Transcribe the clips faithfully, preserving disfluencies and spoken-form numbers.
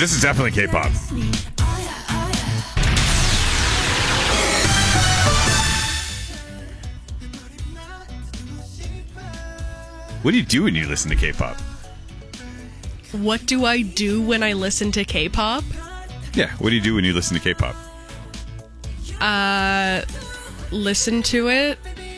this is definitely K-pop. What do you do when you listen to K-pop? What do I do when I listen to K-pop? Yeah, what do you do when you listen to K-pop? Uh, listen to it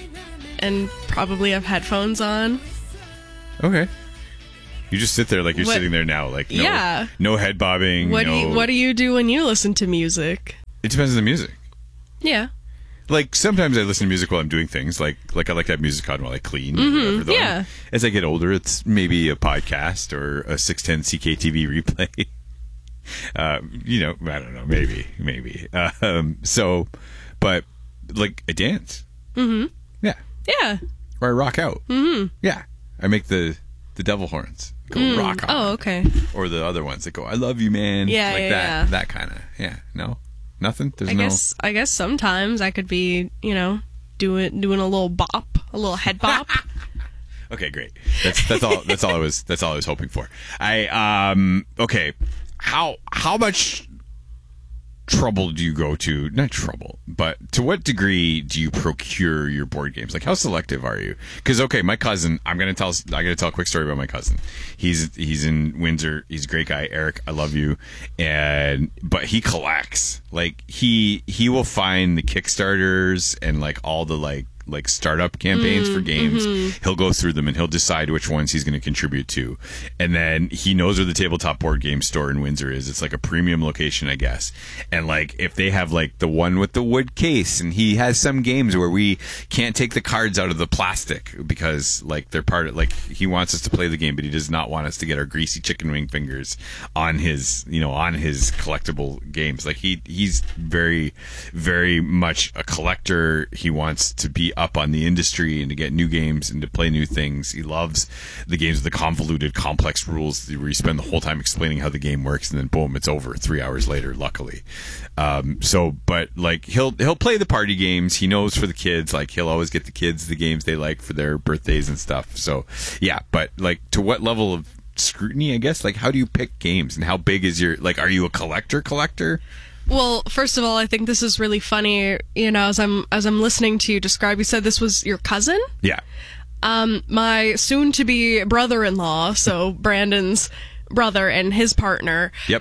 and probably have headphones on. Okay. You just sit there like you're What- sitting there now, like no, Yeah. no head bobbing. What no, do you, what do you do when you listen to music? It depends on the music. Yeah. Like sometimes I listen to music while I'm doing things. Like like I like to have music on while I clean. or whatever, though. yeah. As I get older, it's maybe a podcast or a six ten C K T V replay. uh, you know, I don't know. Maybe maybe. Um, so, but like I dance. Mm-hmm. Yeah. Yeah. Or I rock out. Mm-hmm. Yeah. I make the the devil horns go rock on. Oh, okay. Or the other ones that go, I love you, man. Yeah, like yeah, that. yeah. That kind of. Yeah. No. Nothing. There's I no. guess I guess sometimes I could be, you know, doing doing a little bop, a little head bop. Okay, great. That's that's all. That's all I was. That's all I was hoping for. I um. Okay. How how much trouble do you go to? Not trouble, but to what degree do you procure your board games? Like, how selective are you? Because okay, my cousin. I'm gonna tell. I gotta tell a quick story about my cousin. He's he's in Windsor. He's a great guy, Eric. I love you. And but he collects. Like he he will find the Kickstarters and like all the like. like startup campaigns for games. He'll go through them and he'll decide which ones he's going to contribute to. And then he knows where the tabletop board game store in Windsor is. It's like a premium location, I guess. And like if they have like the one with the wood case, and he has some games where we can't take the cards out of the plastic because like they're part of, like he wants us to play the game, but he does not want us to get our greasy chicken wing fingers on his, you know, on his collectible games. Like he he's very, very much a collector. He wants to be up on the industry and to get new games and to play new things. He loves the games with the convoluted, complex rules where you spend the whole time explaining how the game works, and then boom, it's over three hours later. Luckily, um, so but like he'll he'll play the party games. He knows for the kids, like he'll always get the kids the games they like for their birthdays and stuff. So yeah, but like to what level of scrutiny, I guess? Like how do you pick games, and how big is your like? Are you a collector collector? Well, first of all, I think this is really funny. You know, as I'm as I'm listening to you describe, you said this was your cousin. Yeah. Um, my soon-to-be brother-in-law, so Brandon's brother and his partner, Yep.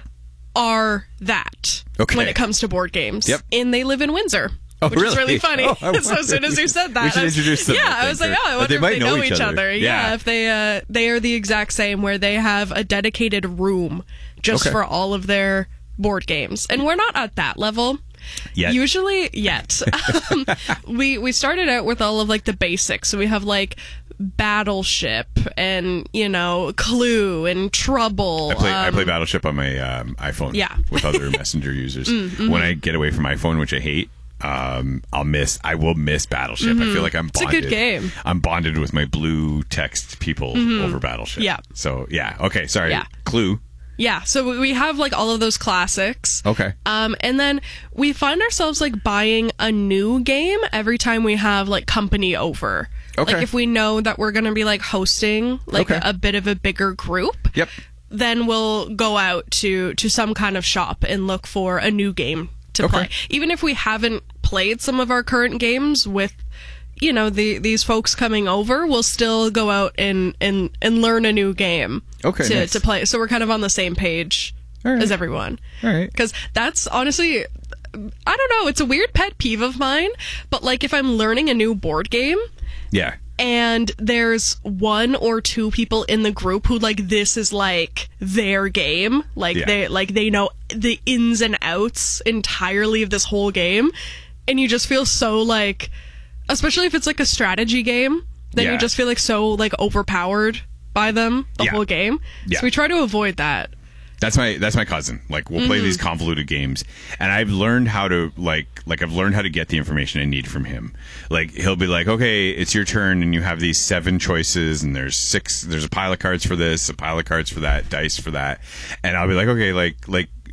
are that Okay. when it comes to board games. Yep. And they live in Windsor. Oh, which is really? really funny. Oh, I so as soon as you said that, We should I was, introduce them, yeah, I I was think, like, or- oh, I but wonder they if might they know know each each other. other. Yeah. Yeah, if they uh, they are the exact same, where they have a dedicated room just Okay. for all of their board games, and we're not at that level. Yet. Usually, yet. um, we we started out with all of like the basics. So we have like Battleship and, you know, Clue and Trouble. I play, I um, play Battleship on my um, iPhone Yeah. with other Messenger users. Mm-hmm. When I get away from iPhone, which I hate, um, I'll miss. I will miss Battleship. I feel like I'm Mm-hmm. a bonded. good game. I'm bonded with my blue text people over Battleship. Mm-hmm. Yeah. So yeah. Okay. Sorry. Yeah. Clue. Yeah, so we- we have like all of those classics. Okay. Um, and then we find ourselves like buying a new game every time we have like company over. Okay. Like if we know that we're going to be like hosting like Okay. a, a bit of a bigger group. Yep. Then we'll go out to to some kind of shop and look for a new game to Okay. play. Even if we haven't played some of our current games with, you know, the these folks coming over, we'll still go out and and, and learn a new game Okay, to, nice. to play. So we're kind of on the same page All right. as everyone. All right. Because that's honestly, I don't know, it's a weird pet peeve of mine, but like if I'm learning a new board game Yeah. and there's one or two people in the group who like this is like their game, like Yeah. they like they know the ins and outs entirely of this whole game, and you just feel so like, especially if it's like a strategy game, then Yeah. you just feel like so like overpowered by them the Yeah. whole game. Yeah. So we try to avoid that. That's my that's my cousin. Like we'll play these convoluted games, and I've learned how to like like I've learned how to get the information I need from him. Like he'll be like, okay, it's your turn, and you have these seven choices, and there's six. There's a pile of cards for this, a pile of cards for that, dice for that, and I'll be like, okay, like like.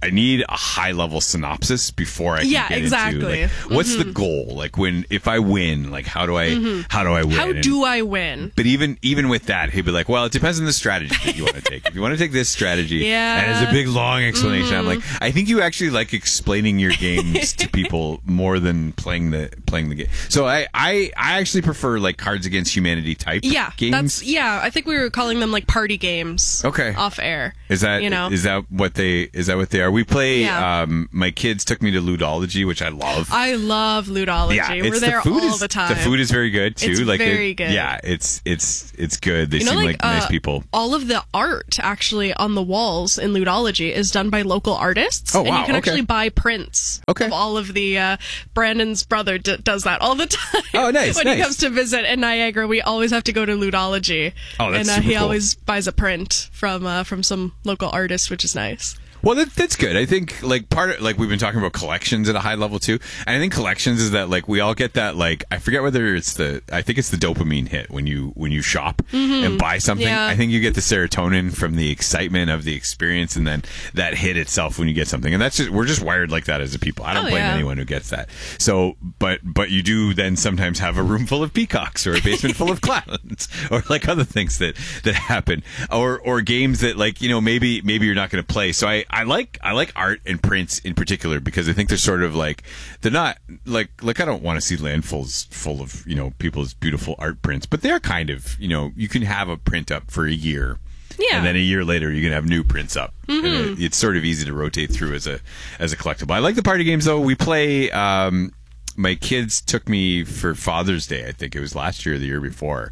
I need a high level synopsis before I can Yeah, get exactly. into like what's the goal? Like when if I win, like how do I how do I win? How And- do I win? But even even with that, he'd be like, "Well, it depends on the strategy that you want to take. If you want to take this strategy, Yeah. and it's a big long explanation." I'm like, I think you actually like explaining your games to people more than playing the playing the game. So I I, I actually prefer like Cards Against Humanity type Yeah, games. that's yeah. I think we were calling them like party games. Okay. Off air. Is that you know? is that what they is that what they are? We play. Yeah. Um, my kids took me to Ludology, which I love. I love Ludology. yeah, We're there the food all is, the time. The food is very good too. It's like very it- good. Yeah, it's it's it's good. They You know, seem like, like, nice uh, people. All of the art actually on the walls in Ludology is done by local artists. Oh, And wow, you can okay. actually buy prints Okay. of all of the. Uh, Brandon's brother d- does that all the time. Oh, nice, when nice. he comes to visit in Niagara, we always have to go to Ludology. Oh, that's and uh, super he cool. always buys a print from uh, from some local artist, which is nice. Well, that, that's good. I think like part of like we've been talking about collections at a high level too, and I think collections is that like we all get that like I forget whether it's the I think it's the dopamine hit when you when you shop and buy something. Yeah. I think you get the serotonin from the excitement of the experience, and then that hit itself when you get something. And that's just we're just wired like that as a people. I don't Oh, blame yeah. anyone who gets that. So, but but you do then sometimes have a room full of peacocks or a basement full of clowns or like other things that that happen or or games that like you know maybe maybe you're not going to play. So I I like I like art and prints in particular because I think they're sort of like they're not like like I don't want to see landfills full of you know people's beautiful art prints, but they're kind of you know you can have a print up for a year. Yeah. And then a year later, you can have new prints up. And it, it's sort of easy to rotate through as a as a collectible. I like the party games though. We play. Um, my kids took me for Father's Day. I think it was last year or the year before,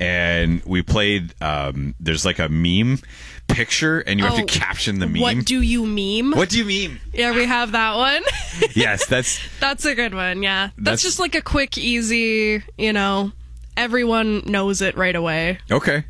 and we played. Um, there's like a meme picture, and you have Oh, to caption the meme. What do you meme? What do you meme? Yeah, we have that one. Yes, that's That's a good one, yeah. That's, That's- just like a quick, easy, you know, everyone knows it right away. okay.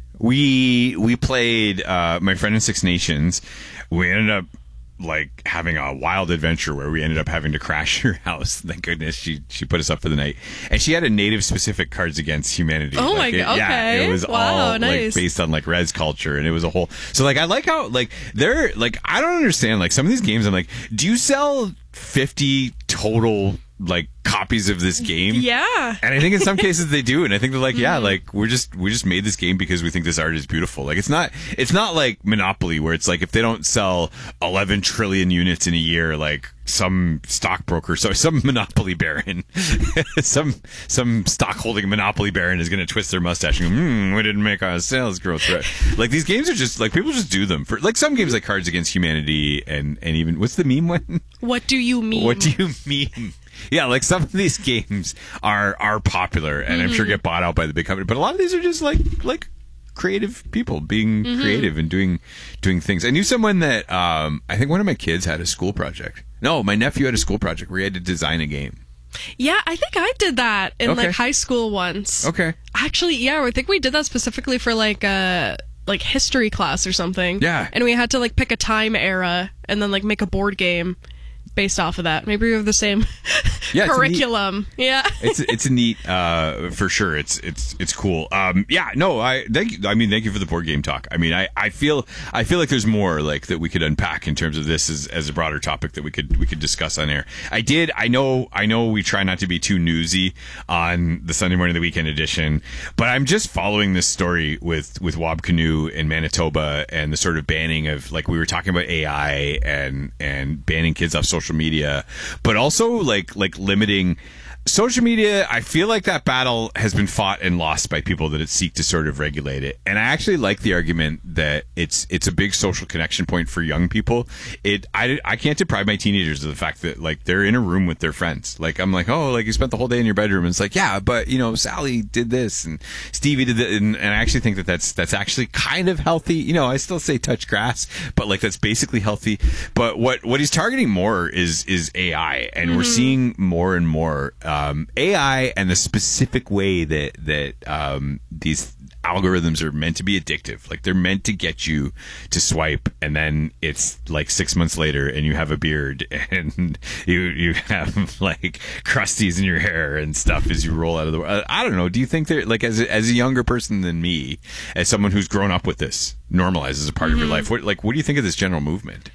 We we played uh, my friend in Six Nations. We ended up like having a wild adventure where we ended up having to crash her house. Thank goodness she she put us up for the night, and she had a native specific Cards Against Humanity. Oh Like, my it- God, Yeah, okay. it was Wow, all like nice. based on like res culture, and it was a whole. So like I like how like they're like I don't understand like some of these games. I'm like, do you sell fifty total like copies of this game? Yeah. And I think in some cases they do, and I think they're like, yeah, Mm-hmm. like we're just we just made this game because we think this art is beautiful. Like it's not it's not like Monopoly where it's like if they don't sell eleven trillion units in a year, like some stockbroker, so some Monopoly baron, some some stock holding Monopoly baron is going to twist their mustache and go, hmm, we didn't make our sales growth right. Like these games are just like people just do them for like some games like Cards Against Humanity and and even what's the meme one? What do you meme? What do you mean? Yeah, like some of these games are are popular and I'm sure get bought out by the big company, but a lot of these are just like like creative people being creative and doing doing things. I knew someone that um, I think one of my kids had a school project. No, my nephew had a school project where he had to design a game. Yeah, I think I did that in Okay. like high school once. Okay. Actually, yeah, I think we did that specifically for like a like history class or something. Yeah. And we had to like pick a time era and then like make a board game based off of that. Maybe we have the same Yeah, it's a neat- curriculum. Yeah. it's it's a neat uh for sure. It's it's it's cool. Um yeah, no, I thank you. I mean, thank you for the board game talk. I mean, I, I feel I feel like there's more like that we could unpack in terms of this as, as a broader topic that we could we could discuss on air. I did I know I know we try not to be too newsy on the Sunday morning of the weekend edition, but I'm just following this story with with Wob Canoe in Manitoba and the sort of banning of like we were talking about A I and and banning kids off social media, but also like like limiting social media. I feel like that battle has been fought and lost by people that seek to sort of regulate it. And I actually like the argument that it's it's a big social connection point for young people. It I, I can't deprive my teenagers of the fact that like they're in a room with their friends. Like I'm like, oh, like you spent the whole day in your bedroom. And it's like, yeah, but you know, Sally did this and Stevie did that. And, and I actually think that that's that's actually kind of healthy. You know, I still say touch grass, but like that's basically healthy. But what what he's targeting more is is A I, and mm-hmm. we're seeing more and more. Um, A I and the specific way that that um, these algorithms are meant to be addictive. Like they're meant to get you to swipe, and then it's like six months later, and you have a beard, and you you have like crusties in your hair and stuff as you roll out of the. Uh, I don't know. Do you think that like as a, as a younger person than me, as someone who's grown up with this, normalized as a part mm-hmm. of your life? What like what do you think of this general movement?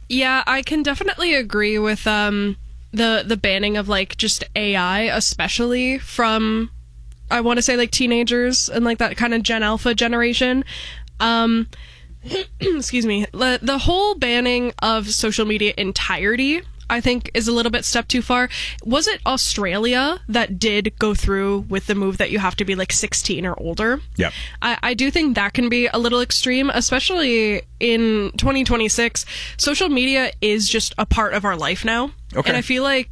Yeah, I can definitely agree with um, the the banning of like just A I, especially from, I want to say like teenagers and like that kind of Gen Alpha generation. Um, excuse me. The, the whole banning of social media entirety, I think, is a little bit step too far. Was it Australia that did go through with the move that you have to be like sixteen or older? Yep. I, I do think that can be a little extreme, especially in twenty twenty-six. Social media is just a part of our life now. Okay. And I feel like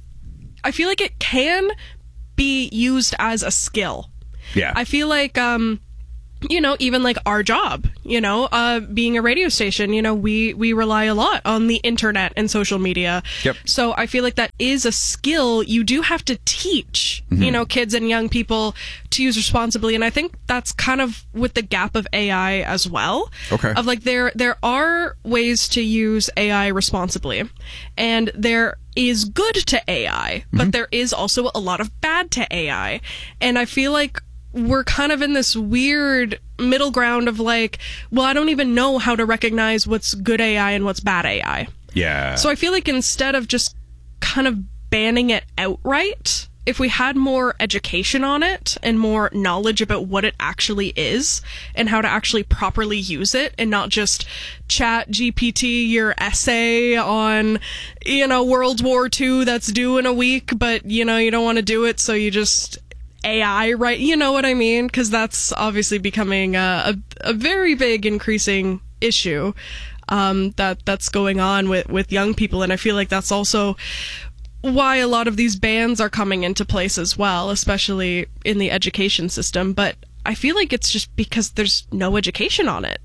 I feel like it can be used as a skill. Yeah. I feel like um you know, even like our job, you know, uh, being a radio station, you know, we, we rely a lot on the internet and social media. Yep. So I feel like that is a skill you do have to teach, Mm-hmm. you know, kids and young people to use responsibly. And I think that's kind of with the gap of A I as well. Okay. Of like, there, there are ways to use A I responsibly, and there is good to A I, but Mm-hmm. there is also a lot of bad to A I. And I feel like we're kind of in this weird middle ground of like, well, I don't even know how to recognize what's good A I and what's bad A I. Yeah. So I feel like instead of just kind of banning it outright, if we had more education on it and more knowledge about what it actually is and how to actually properly use it, and not just chat G P T your essay on, you know, World War Two that's due in a week, but, you know, you don't want to do it, so you just A I, right? You know what I mean? Because that's obviously becoming a, a, a very big increasing issue um, that that's going on with, with young people. And I feel like that's also why a lot of these bans are coming into place as well, especially in the education system. But I feel like it's just because there's no education on it.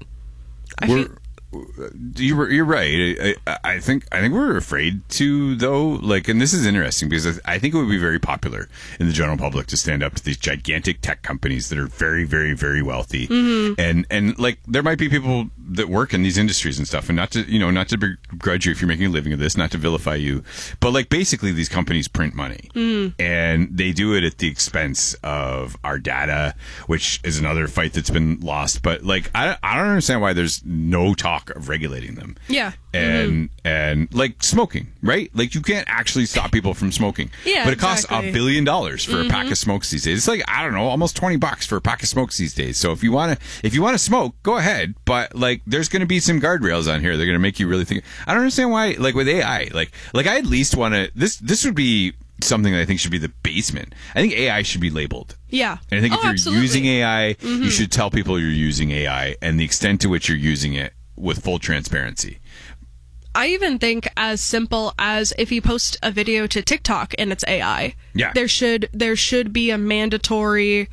I We're, feel you're you're right. I, I think I think we're afraid to, though. Like, and this is interesting because I think it would be very popular in the general public to stand up to these gigantic tech companies that are very, very, very wealthy, mm-hmm. and and like there might be people that work in these industries and stuff, and not to you know not to begrudge you if you're making a living of this, not to vilify you, but like basically these companies print money, mm. and they do it at the expense of our data, which is another fight that's been lost. But like I I don't understand why there's no talk of regulating them. Yeah. And mm-hmm. and like smoking, right? Like you can't actually stop people from smoking. Yeah, but it costs exactly. a billion dollars for mm-hmm. a pack of smokes these days. It's like, I don't know, almost twenty bucks for a pack of smokes these days. So if you want to if you want to smoke, go ahead, but like there's going to be some guardrails on here. They're going to make you really think. I don't understand why, like with A I, like like I at least want to this this would be something that I think should be the basement. I think A I should be labeled. Yeah. And I think oh, if you're absolutely. using A I, mm-hmm. you should tell people you're using A I and the extent to which you're using it with full transparency. I even think as simple as if you post a video to TikTok and it's A I, yeah. there should there should be a mandatory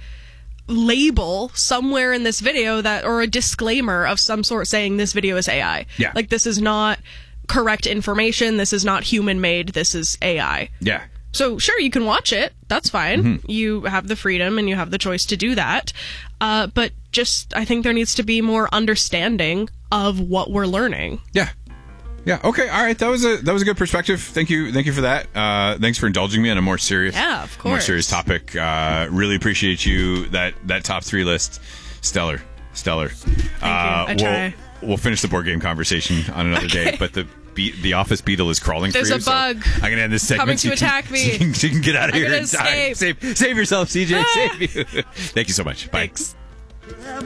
label somewhere in this video that, or a disclaimer of some sort saying this video is A I. Yeah. Like, this is not correct information, this is not human made, this is A I. Yeah. So sure, you can watch it, that's fine. Mm-hmm. You have the freedom and you have the choice to do that. Uh, but just, I think there needs to be more understanding of what we're learning. Yeah. Yeah. Okay. All right. That was a that was a good perspective. Thank you. Thank you for that. Uh, thanks for indulging me on a more serious, yeah, of course, more serious topic. Uh, really appreciate you. That that top three list, stellar, stellar. Thank uh, you. I try. We'll, we'll finish the board game conversation on another okay. day. But the be- the office beetle is crawling There's for you. There's a bug. So I'm gonna end this segment coming so to attack can, me. So you, can, so you can get out of I'm here gonna and die. escape. Save save yourself, C J. Save you. Thank you so much. Bye. Thanks.